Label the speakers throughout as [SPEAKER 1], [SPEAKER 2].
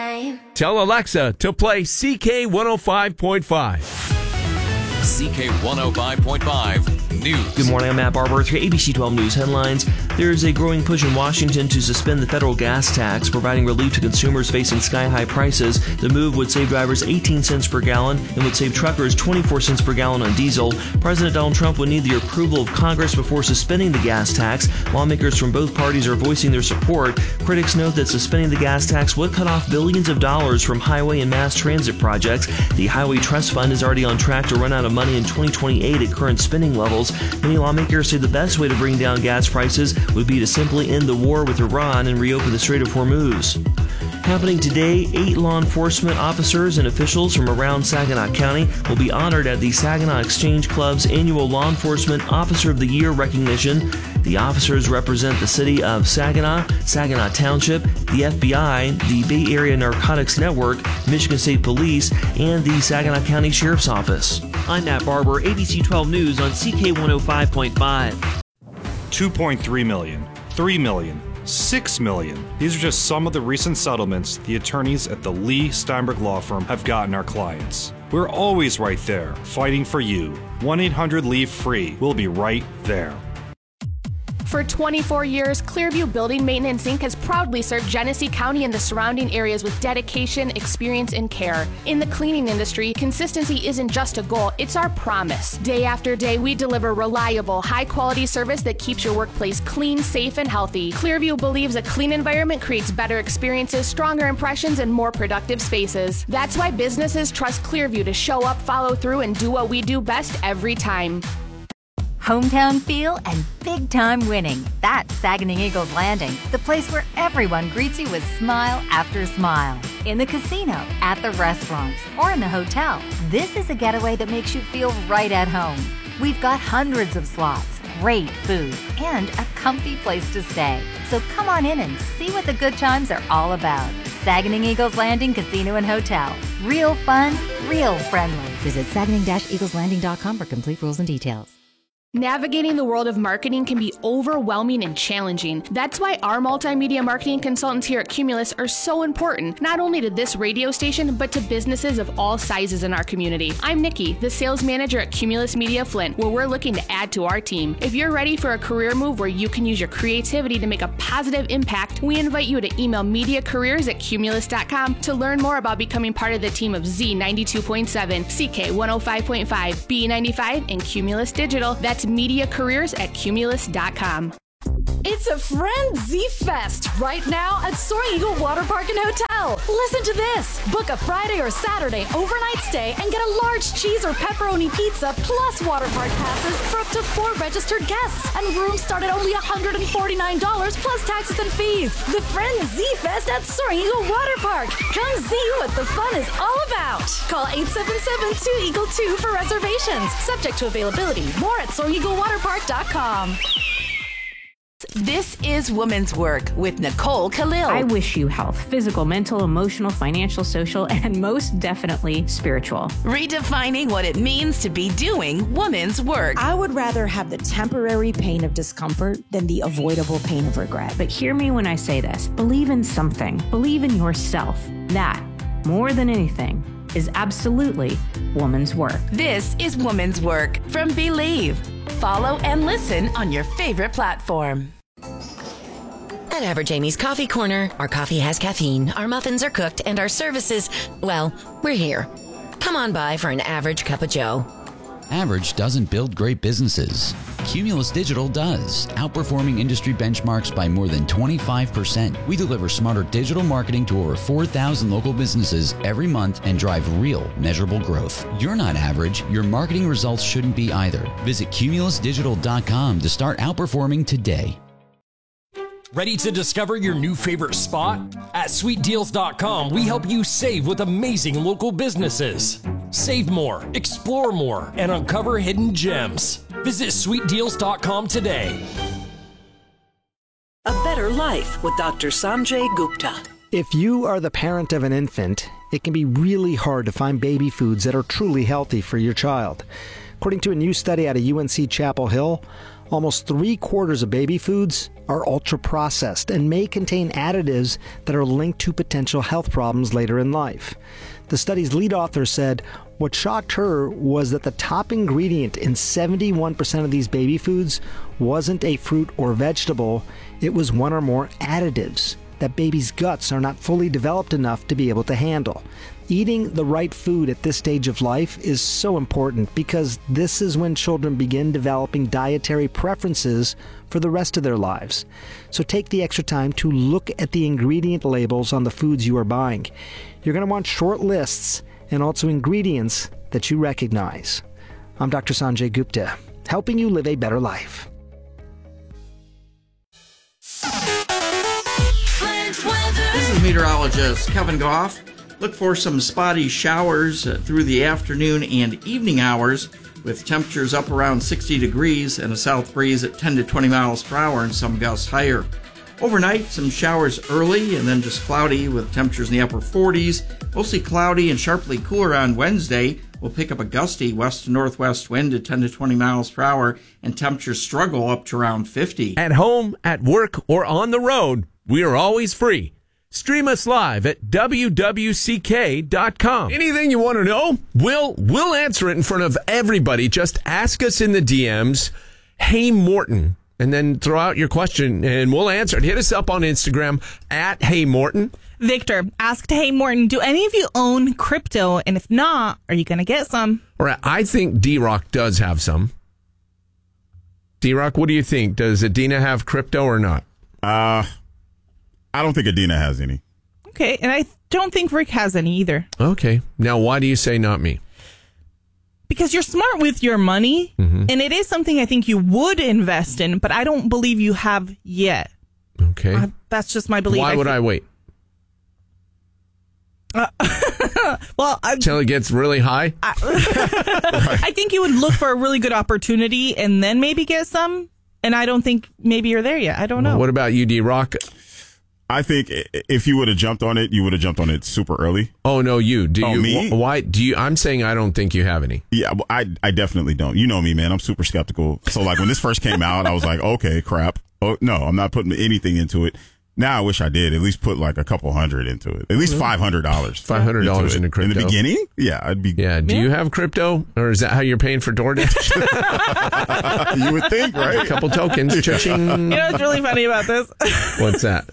[SPEAKER 1] time.
[SPEAKER 2] Tell Alexa to play CK 105.5.
[SPEAKER 3] CK 105.5 News.
[SPEAKER 4] Good morning, I'm Matt Barber with your ABC 12 News headlines. There is a growing push in Washington to suspend the federal gas tax, providing relief to consumers facing sky-high prices. The move would save drivers 18 cents per gallon and would save truckers 24 cents per gallon on diesel. President Donald Trump would need the approval of Congress before suspending the gas tax. Lawmakers from both parties are voicing their support. Critics note that suspending the gas tax would cut off billions of dollars from highway and mass transit projects. The Highway Trust Fund is already on track to run out of money in 2028 at current spending levels. Many lawmakers say the best way to bring down gas prices would be to simply end the war with Iran and reopen the Strait of Hormuz. Happening today, 8 law enforcement officers and officials from around Saginaw County will be honored at the Saginaw Exchange Club's annual Law Enforcement Officer of the Year recognition. The officers represent the city of Saginaw, Saginaw Township, the FBI, the Bay Area Narcotics Network, Michigan State Police, and the Saginaw County Sheriff's Office. I'm Matt Barber, ABC 12 News on CK 105.5.
[SPEAKER 5] 2.3 million, 3 million, 6 million. These are just some of the recent settlements the attorneys at the Lee Steinberg Law Firm have gotten our clients. We're always right there, fighting for you. 1-800-LEAVE-FREE. We'll be right there.
[SPEAKER 6] For 24 years, Clearview Building Maintenance Inc. has proudly served Genesee County and the surrounding areas with dedication, experience, and care. In the cleaning industry, consistency isn't just a goal, it's our promise. Day after day, we deliver reliable, high-quality service that keeps your workplace clean, safe, and healthy. Clearview believes a clean environment creates better experiences, stronger impressions, and more productive spaces. That's why businesses trust Clearview to show up, follow through, and do what we do best every time.
[SPEAKER 7] Hometown feel and big-time winning. That's Saginaw Eagles Landing, the place where everyone greets you with smile after smile. In the casino, at the restaurants, or in the hotel, this is a getaway that makes you feel right at home. We've got hundreds of slots, great food, and a comfy place to stay. So come on in and see what the good times are all about. Saginaw Eagles Landing Casino and Hotel. Real fun, real friendly. Visit Saginaw-EaglesLanding.com for complete rules and details.
[SPEAKER 6] Navigating the world of marketing can be overwhelming and challenging. That's why our multimedia marketing consultants here at Cumulus are so important, not only to this radio station, but to businesses of all sizes in our community. I'm Nikki, the sales manager at Cumulus Media Flint, where we're looking to add to our team. If you're ready for a career move where you can use your creativity to make a positive impact, we invite you to email mediacareers@cumulus.com to learn more about becoming part of the team of Z92.7, CK 105.5, B95, and Cumulus Digital. That's mediacareers@cumulus.com.
[SPEAKER 8] It's a Frenzy Fest right now at Soaring Eagle Water Park and Hotel. Listen to this. Book a Friday or Saturday overnight stay and get a large cheese or pepperoni pizza plus water park passes for up to 4 registered guests. And rooms start at only $149 plus taxes and fees. The Frenzy Fest at Soaring Eagle Water Park. Come see what the fun is all about. Call 877-2-EAGLE-2 for reservations. Subject to availability. More at SoaringEagleWaterPark.com.
[SPEAKER 9] This is Woman's Work with Nicole Khalil.
[SPEAKER 10] I wish you health, physical, mental, emotional, financial, social, and most definitely spiritual.
[SPEAKER 9] Redefining what it means to be doing woman's work.
[SPEAKER 11] I would rather have the temporary pain of discomfort than the avoidable pain of regret.
[SPEAKER 10] But hear me when I say this. Believe in something. Believe in yourself. That, more than anything, is absolutely woman's work.
[SPEAKER 9] This is Woman's Work from Believe. Follow and listen on your favorite platform.
[SPEAKER 12] At Average Amy's Coffee Corner, our coffee has caffeine, our muffins are cooked, and our services, well, we're here. Come on by for an average cup of joe.
[SPEAKER 13] Average doesn't build great businesses. Cumulus Digital does, outperforming industry benchmarks by more than 25%. We deliver smarter digital marketing to over 4,000 local businesses every month and drive real, measurable growth. You're not average. Your marketing results shouldn't be either. Visit cumulusdigital.com to start outperforming today.
[SPEAKER 14] Ready to discover your new favorite spot? At sweetdeals.com, we help you save with amazing local businesses. Save more, explore more, and uncover hidden gems. Visit sweetdeals.com today.
[SPEAKER 15] A better life with Dr. Sanjay Gupta.
[SPEAKER 16] If you are the parent of an infant, it can be really hard to find baby foods that are truly healthy for your child. According to a new study out of UNC Chapel Hill, Almost 3/4 of baby foods are ultra-processed and may contain additives that are linked to potential health problems later in life. The study's lead author said what shocked her was that the top ingredient in 71% of these baby foods wasn't a fruit or vegetable, it was one or more additives that babies' guts are not fully developed enough to be able to handle. Eating the right food at this stage of life is so important because this is when children begin developing dietary preferences for the rest of their lives. So take the extra time to look at the ingredient labels on the foods you are buying. You're going to want short lists and also ingredients that you recognize. I'm Dr. Sanjay Gupta, helping you live a better life.
[SPEAKER 1] This is meteorologist Kevin Goff. Look for some spotty showers through the afternoon and evening hours with temperatures up around 60 degrees and a south breeze at 10 to 20 miles per hour and some gusts higher. Overnight, some showers early and then just cloudy with temperatures in the upper 40s. Mostly cloudy and sharply cooler on Wednesday. We'll pick up a gusty west to northwest wind at 10 to 20 miles per hour and temperatures struggle up to around 50.
[SPEAKER 2] At home, at work, or on the road, we are always free. Stream us live at wwck.com. Anything you want to know, we'll answer it in front of everybody. Just ask us in the DMs, Hey Morton, and then throw out your question and we'll answer it. Hit us up on Instagram at Hey Morton.
[SPEAKER 17] Victor asked Hey Morton, do any of you own crypto? And if not, are you going to get some?
[SPEAKER 2] All right, I think D-Rock does have some. D-Rock, what do you think? Does Adina have crypto or not?
[SPEAKER 18] I don't think Adina has any.
[SPEAKER 17] Okay, and I don't think Rick has any either.
[SPEAKER 2] Okay. Now, why do you say not me?
[SPEAKER 17] Because you're smart with your money, and it is something I think you would invest in, but I don't believe you have yet.
[SPEAKER 2] Okay.
[SPEAKER 17] That's just my belief.
[SPEAKER 2] Why would I wait?
[SPEAKER 17] Well,
[SPEAKER 2] until it gets really high?
[SPEAKER 17] I think you would look for a really good opportunity and then maybe get some, and I don't think maybe you're there yet. I don't know.
[SPEAKER 2] Well, what about you, D-Rock?
[SPEAKER 18] I think if you would have jumped on it, you would have jumped on it super early.
[SPEAKER 2] Oh, no, you. Do you?
[SPEAKER 18] Me?
[SPEAKER 2] Why do you? I'm saying I don't think you have any.
[SPEAKER 18] Yeah, I definitely don't. You know me, man. I'm super skeptical. So, like, when this first came out, I was like, okay, crap. Oh, no, I'm not putting anything into it. Now I wish I did. At least put like a couple $100 into it. At least $500.
[SPEAKER 2] $500 into crypto.
[SPEAKER 18] In the beginning? Yeah, I'd be.
[SPEAKER 2] Yeah. Do you have crypto? Or is that how you're paying for DoorDash?
[SPEAKER 18] You would think, right?
[SPEAKER 2] A couple tokens. Cha-ching.
[SPEAKER 17] You know what's really funny about this?
[SPEAKER 2] What's that?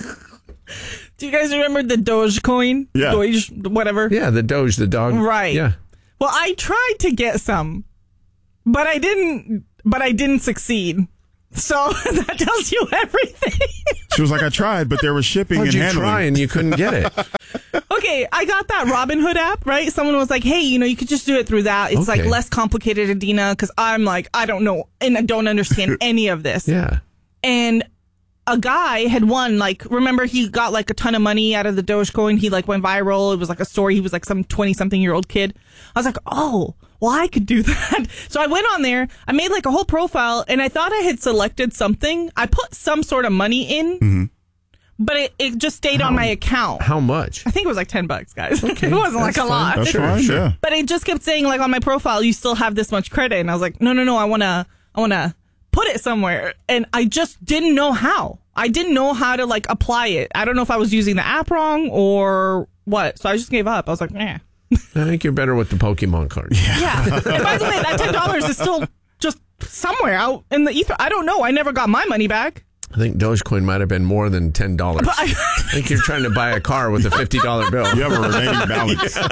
[SPEAKER 17] Do you guys remember the Dogecoin?
[SPEAKER 2] Yeah.
[SPEAKER 17] Doge, whatever.
[SPEAKER 2] Yeah, the Doge, the dog.
[SPEAKER 17] Right.
[SPEAKER 2] Yeah.
[SPEAKER 17] Well, I tried to get some, but I didn't succeed. So that tells you everything.
[SPEAKER 18] She was like, I tried, but there was shipping and handling.
[SPEAKER 2] How'd you try and you couldn't get it?
[SPEAKER 17] Okay, I got that Robinhood app, right? Someone was like, hey, you could just do it through that. It's like less complicated, Adina, because I'm like, I don't know, and I don't understand any of this.
[SPEAKER 2] Yeah.
[SPEAKER 17] And a guy had won, like, remember he got like a ton of money out of the Dogecoin. He like went viral. It was like a story. He was like some 20-something-year-old kid. I was like, oh, well, I could do that. So I went on there. I made like a whole profile and I thought I had selected something. I put some sort of money in, but it just stayed on my account.
[SPEAKER 2] How much?
[SPEAKER 17] I think it was like $10, guys.
[SPEAKER 2] Okay,
[SPEAKER 17] it wasn't like a lot.
[SPEAKER 18] That's fine, yeah.
[SPEAKER 17] But it just kept saying like on my profile, you still have this much credit. And I was like, no, I want to put it somewhere. And I just didn't know how. I didn't know how to like apply it. I don't know if I was using the app wrong or what. So I just gave up. I was like, eh.
[SPEAKER 2] I think you're better with the Pokemon card.
[SPEAKER 17] Yeah. And by the way, that $10 is still just somewhere out in the ether. I don't know. I never got my money back.
[SPEAKER 2] I think Dogecoin might have been more than $10. I think you're trying to buy a car with a $50 bill.
[SPEAKER 18] You have a remaining balance.
[SPEAKER 17] So,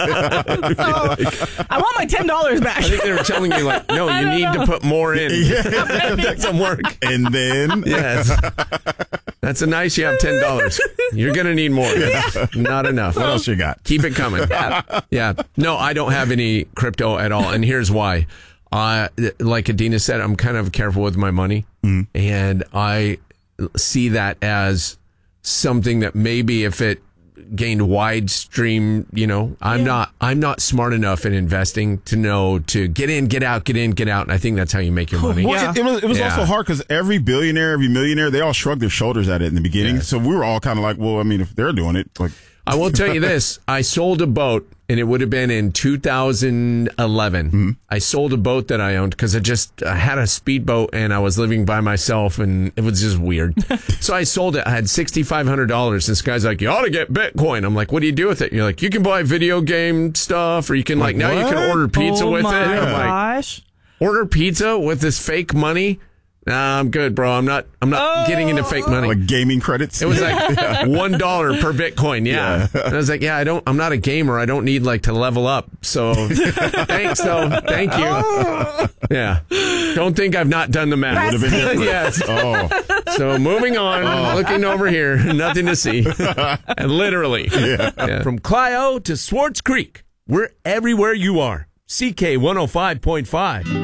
[SPEAKER 17] I want my $10 back.
[SPEAKER 2] I think they were telling you, like, no, you need to put more in. Yeah. That's some work.
[SPEAKER 18] And then?
[SPEAKER 2] Yes. That's a nice, you have $10. You're going to need more. Yeah. Not enough.
[SPEAKER 18] What else you got?
[SPEAKER 2] Keep it coming. Yeah. No, I don't have any crypto at all. And here's why. Like Adina said, I'm kind of careful with my money. And I see that as something that maybe if it gained wide stream, I'm not smart enough in investing to know to get in, get out, get in, get out. And I think that's how you make your money.
[SPEAKER 18] Well, it was also hard because every billionaire, every millionaire, they all shrugged their shoulders at it in the beginning. Yes. So we were all kind of like, well, I mean, if they're doing it, like.
[SPEAKER 2] I will tell you this. I sold a boat, and it would have been in 2011.
[SPEAKER 18] Mm-hmm.
[SPEAKER 2] I sold a boat that I owned because I had a speedboat, and I was living by myself, and it was just weird. So I sold it. I had $6,500. This guy's like, you ought to get Bitcoin. I'm like, what do you do with it? And you're like, you can buy video game stuff, or you can, now you can order pizza with it. I'm
[SPEAKER 17] gosh.
[SPEAKER 2] like, order pizza with this fake money? Nah, I'm good, bro. I'm not getting into fake money.
[SPEAKER 18] Like gaming credits?
[SPEAKER 2] It was like $1 per Bitcoin. Yeah. And I was like, I'm not a gamer. I don't need to level up. So thanks though. Thank you. Yeah. Don't think I've not done the math.
[SPEAKER 18] Would have been different.
[SPEAKER 2] Yes.
[SPEAKER 18] Oh.
[SPEAKER 2] So moving on, looking over here, nothing to see. And literally. Yeah. From Clio to Swartz Creek, we're everywhere you are. CK 105.5.